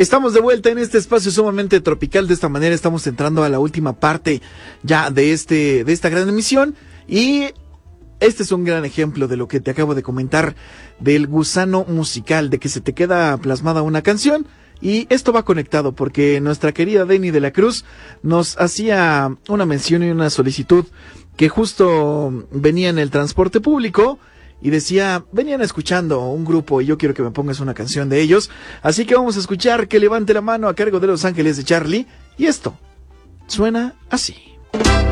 Estamos de vuelta en este espacio sumamente tropical. De esta manera estamos entrando a la última parte ya de esta gran emisión. Y este es un gran ejemplo de lo que te acabo de comentar, del gusano musical, de que se te queda plasmada una canción. Y esto va conectado porque nuestra querida Denny de la Cruz nos hacía una mención y una solicitud que justo venía en el transporte público y decía, venían escuchando un grupo y yo quiero que me pongas una canción de ellos. Así que vamos a escuchar Que levante la mano a cargo de Los Ángeles de Charlie. Y esto suena así.